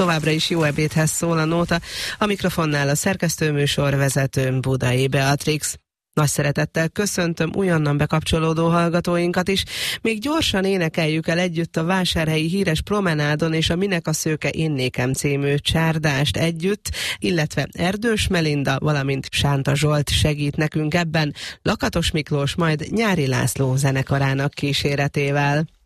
továbbra is jó ebédhez szól a nóta. A mikrofonnál a szerkesztőműsor vezetőm Budai Beatrix. Nagy szeretettel köszöntöm újonnan bekapcsolódó hallgatóinkat is. Még gyorsan énekeljük el együtt a vásárhelyi híres promenádon és a Minek a szőke én nékem című csárdást együtt, illetve Erdős Melinda, valamint Sánta Zsolt segít nekünk ebben, Lakatos Miklós, majd Nyári László zenekarának kíséretével.